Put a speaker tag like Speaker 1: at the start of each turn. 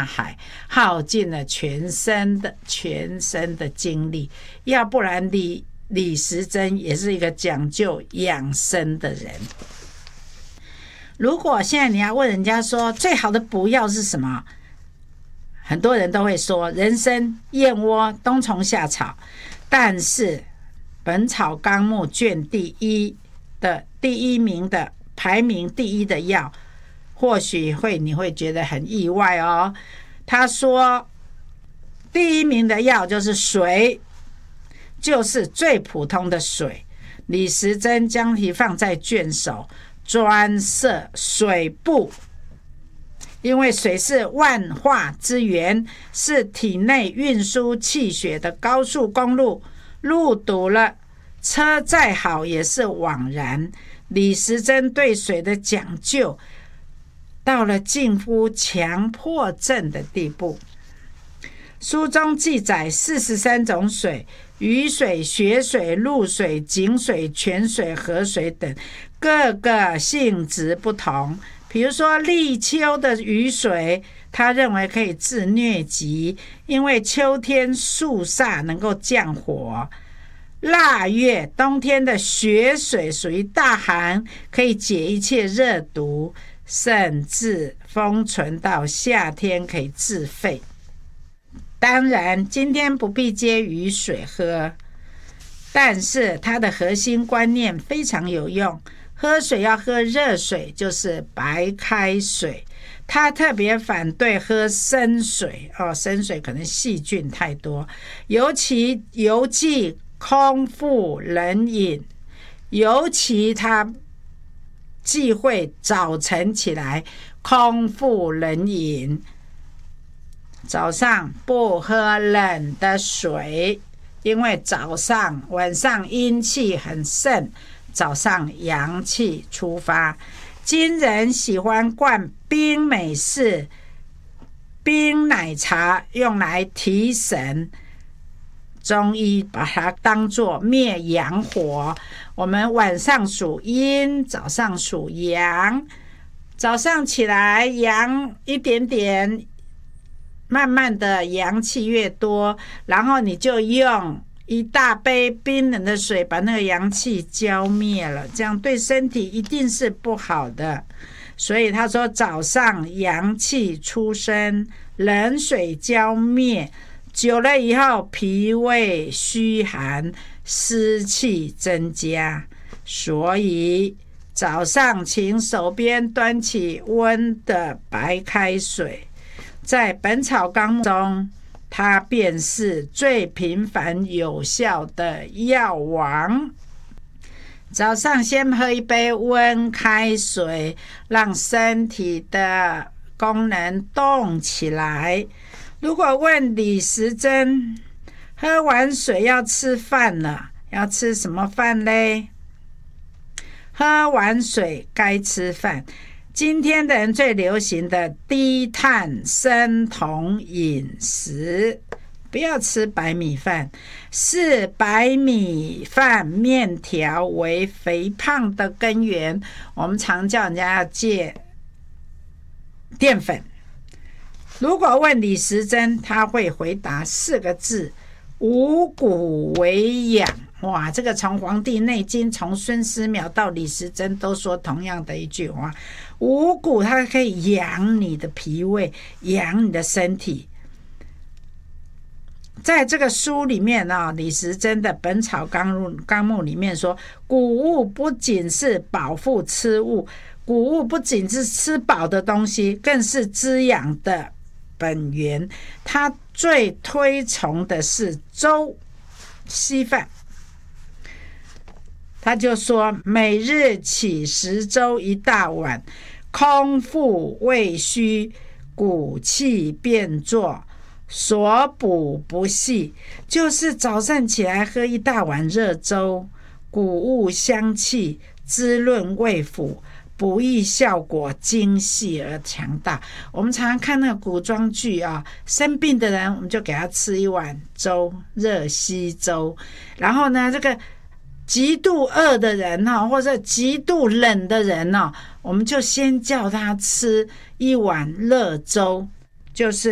Speaker 1: 海，耗尽了全身的精力。要不然李时珍也是一个讲究养生的人。如果现在你要问人家说最好的补药是什么，很多人都会说人参、燕窝、冬虫夏草。但是《本草纲目》卷第一名的排名第一的药，或许你会觉得很意外哦。他说第一名的药就是水，就是最普通的水。李时珍将其放在卷首，专设水部，因为水是万化之源，是体内运输气血的高速公路，路堵了，车再好也是枉然。李时珍对水的讲究到了近乎强迫症的地步。书中记载43种水，雨水、雪水、露水、井水、泉水、河水等，各个性质不同。比如说立秋的雨水，他认为可以治疟疾，因为秋天肃杀能够降火。腊月冬天的雪水属于大寒，可以解一切热毒，甚至封存到夏天可以治肺。当然今天不必接雨水喝，但是它的核心观念非常有用。喝水要喝热水，就是白开水。他特别反对喝生水生水可能细菌太多，尤其尤忌空腹冷饮，尤其他忌讳早晨起来空腹冷饮。早上不喝冷的水，因为晚上阴气很盛，早上阳气出发。今人喜欢灌冰美式、冰奶茶用来提神，中医把它当作灭阳火。我们晚上属阴，早上属阳，早上起来阳一点点，慢慢的阳气越多，然后你就用一大杯冰冷的水把那个阳气浇灭了，这样对身体一定是不好的。所以他说早上阳气出生，冷水浇灭，久了以后脾胃虚寒，湿气增加。所以早上请手边端起温的白开水，在《本草纲目》中，它便是最频繁有效的药王。早上先喝一杯温开水，让身体的功能动起来。如果问李时珍，喝完水要吃饭了，要吃什么饭嘞？喝完水该吃饭。今天的人最流行的低碳生酮饮食，不要吃白米饭，视白米饭面条为肥胖的根源。我们常叫人家要戒淀粉。如果问李时珍，他会回答4个字：五谷为养。哇，这个从《黄帝内经》从孙思邈到李时珍都说同样的一句话。五谷它可以养你的脾胃，养你的身体。在这个书里面李时珍的《本草纲目》里面说，谷物不仅是饱腹吃物，谷物不仅是吃饱的东西，更是滋养的本源。他最推崇的是粥、稀饭。他就说每日起食粥1大碗，空腹胃虚，骨气变作，所补不细。就是早上起来喝1大碗热粥，谷物香气滋润胃腑，补益效果精细而强大。我们常常看那个古装剧生病的人我们就给他吃1碗粥，热稀粥。然后呢，这个极度饿的人或者极度冷的人我们就先叫他吃1碗热粥，就是